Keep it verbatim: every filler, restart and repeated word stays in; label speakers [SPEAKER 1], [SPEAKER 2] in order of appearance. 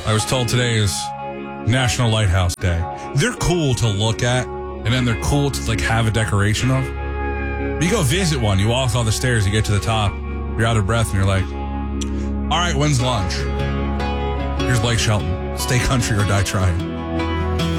[SPEAKER 1] I was told today is National Lighthouse Day. They're cool to look at, and then they're cool to like have a decoration of. You go visit one, you walk all the stairs, you get to the top, you're out of breath, and you're like, all right, when's lunch? Here's Blake Shelton. Stay country or die trying.